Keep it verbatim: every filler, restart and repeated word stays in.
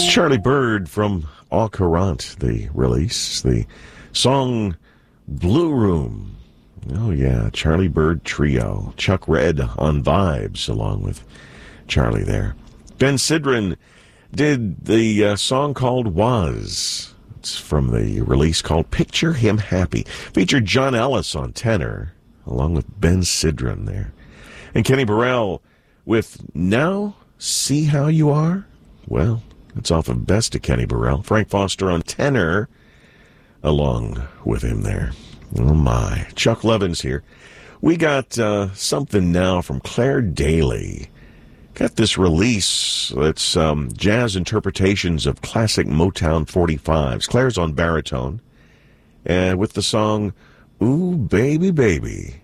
Charlie Byrd from Au Courant, the release, the song Blue Room. Oh, yeah, Charlie Byrd Trio. Chuck Red on vibes along with Charlie there. Ben Sidran did the uh, song called Was. It's from the release called Picture Him Happy. Featured John Ellis on tenor along with Ben Sidran there. And Kenny Burrell with Now See How You Are? Well, it's off of Best of Kenny Burrell. Frank Foster on tenor along with him there. Oh, my. Chuck Levins here. We got uh, something now from Claire Daly. Got this release that's um, jazz interpretations of classic Motown forty-fives. Claire's on baritone. And with the song, Ooh, Baby, Baby.